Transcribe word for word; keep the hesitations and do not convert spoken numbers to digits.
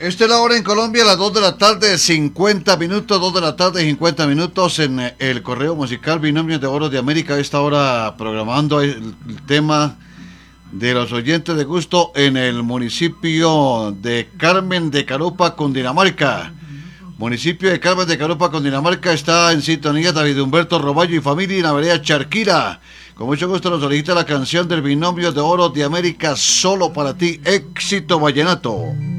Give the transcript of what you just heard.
Esta es la hora en Colombia, las dos de la tarde, cincuenta minutos, dos de la tarde, cincuenta minutos en el correo musical Binomios de Oro de América. A esta hora programando el, el tema de los oyentes de gusto en el municipio de Carmen de Carupa, Cundinamarca. Municipio de Carmen de Carupa, Cundinamarca, está en sintonía David Humberto Roballo y familia en la vereda Charquira. Con mucho gusto nos solicita la canción del Binomio de Oro de América, Solo para ti, éxito vallenato.